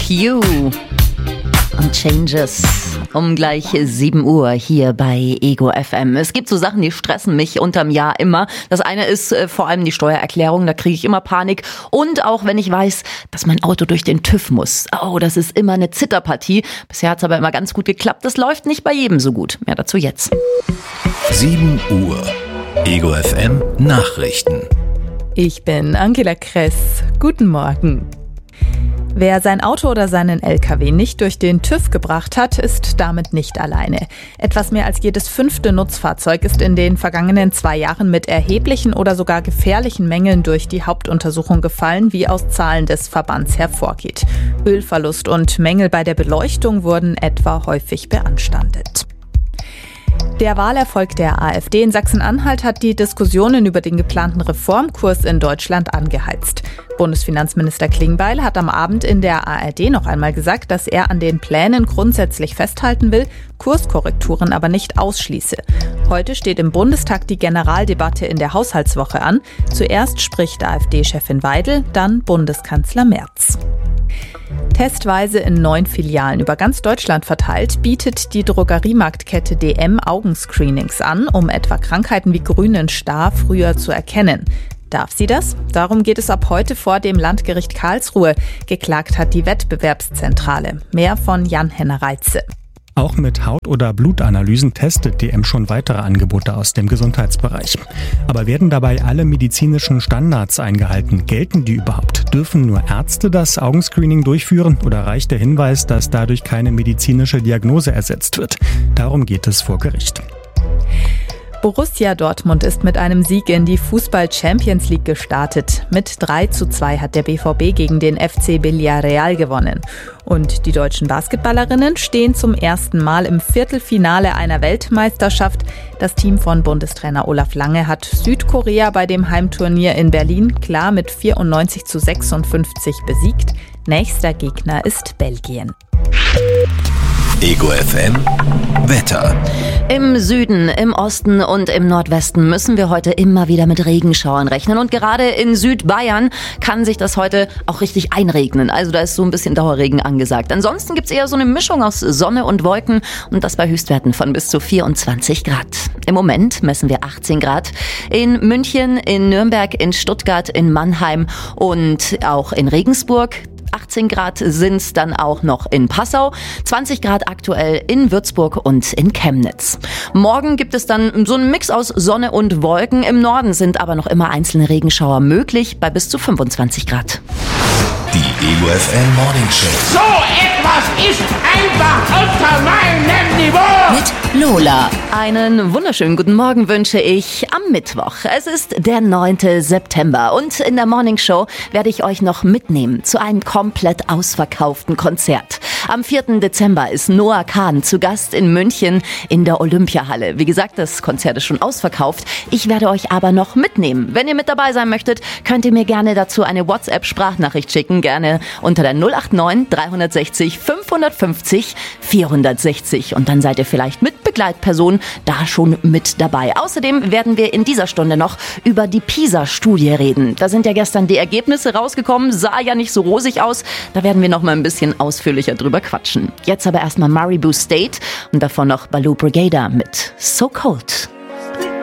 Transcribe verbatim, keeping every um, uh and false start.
Q und Changes um gleich sieben Uhr hier bei Ego F M. Es gibt so Sachen, die stressen mich unterm Jahr immer. Das eine ist äh, vor allem die Steuererklärung, da kriege ich immer Panik. Und auch wenn ich weiß, dass mein Auto durch den TÜV muss. Oh, das ist immer eine Zitterpartie. Bisher hat es aber immer ganz gut geklappt. Das läuft nicht bei jedem so gut. Mehr dazu jetzt. sieben Uhr. Ego F M Nachrichten. Ich bin Angela Kress. Guten Morgen. Wer sein Auto oder seinen L K W nicht durch den TÜV gebracht hat, ist damit nicht alleine. Etwas mehr als jedes fünfte Nutzfahrzeug ist in den vergangenen zwei Jahren mit erheblichen oder sogar gefährlichen Mängeln durch die Hauptuntersuchung gefallen, wie aus Zahlen des Verbands hervorgeht. Ölverlust und Mängel bei der Beleuchtung wurden etwa häufig beanstandet. Der Wahlerfolg der AfD in Sachsen-Anhalt hat die Diskussionen über den geplanten Reformkurs in Deutschland angeheizt. Bundesfinanzminister Klingbeil hat am Abend in der A R D noch einmal gesagt, dass er an den Plänen grundsätzlich festhalten will, Kurskorrekturen aber nicht ausschließe. Heute steht im Bundestag die Generaldebatte in der Haushaltswoche an. Zuerst spricht AfD-Chefin Weidel, dann Bundeskanzler Merz. Testweise in neun Filialen über ganz Deutschland verteilt, bietet die Drogeriemarktkette D M Augenscreenings an, um etwa Krankheiten wie grünen Star früher zu erkennen. Darf sie das? Darum geht es ab heute vor dem Landgericht Karlsruhe. Geklagt hat die Wettbewerbszentrale. Mehr von Jan-Henner Reitze. Auch mit Haut- oder Blutanalysen testet D M schon weitere Angebote aus dem Gesundheitsbereich. Aber werden dabei alle medizinischen Standards eingehalten? Gelten die überhaupt? Dürfen nur Ärzte das Augenscreening durchführen oder reicht der Hinweis, dass dadurch keine medizinische Diagnose ersetzt wird? Darum geht es vor Gericht. Borussia Dortmund ist mit einem Sieg in die Fußball-Champions League gestartet. Mit drei zu zwei hat der B V B gegen den F C Villarreal gewonnen. Und die deutschen Basketballerinnen stehen zum ersten Mal im Viertelfinale einer Weltmeisterschaft. Das Team von Bundestrainer Olaf Lange hat Südkorea bei dem Heimturnier in Berlin klar mit vierundneunzig zu sechsundfünfzig besiegt. Nächster Gegner ist Belgien. Ego F M Wetter. Im Süden, im Osten und im Nordwesten müssen wir heute immer wieder mit Regenschauern rechnen. Und gerade in Südbayern kann sich das heute auch richtig einregnen. Also da ist so ein bisschen Dauerregen angesagt. Ansonsten gibt's eher so eine Mischung aus Sonne und Wolken und das bei Höchstwerten von bis zu vierundzwanzig Grad. Im Moment messen wir achtzehn Grad in München, in Nürnberg, in Stuttgart, in Mannheim und auch in Regensburg. achtzehn Grad sind's dann auch noch in Passau, zwanzig Grad aktuell in Würzburg und in Chemnitz. Morgen gibt es dann so einen Mix aus Sonne und Wolken. Im Norden sind aber noch immer einzelne Regenschauer möglich, bei bis zu fünfundzwanzig Grad. Die Ego F M Morning Show. So etwas ist einfach unter meinem Niveau. Mit Lola. Einen wunderschönen guten Morgen wünsche ich am Mittwoch. Es ist der neunte September und in der Morning Show werde ich euch noch mitnehmen zu einem komplett ausverkauften Konzert. Am vierten Dezember ist Noah Kahn zu Gast in München in der Olympiahalle. Wie gesagt, das Konzert ist schon ausverkauft. Ich werde euch aber noch mitnehmen. Wenn ihr mit dabei sein möchtet, könnt ihr mir gerne dazu eine WhatsApp-Sprachnachricht schicken. Gerne unter der null acht neun drei sechs null fünf fünf null vier sechs null. Und dann seid ihr vielleicht mit Begleitperson da schon mit dabei. Außerdem werden wir in dieser Stunde noch über die PISA-Studie reden. Da sind ja gestern die Ergebnisse rausgekommen, sah ja nicht so rosig aus. Da werden wir noch mal ein bisschen ausführlicher drüber quatschen. Jetzt aber erstmal Maribou State und davon noch Baloo Brigada mit So Cold.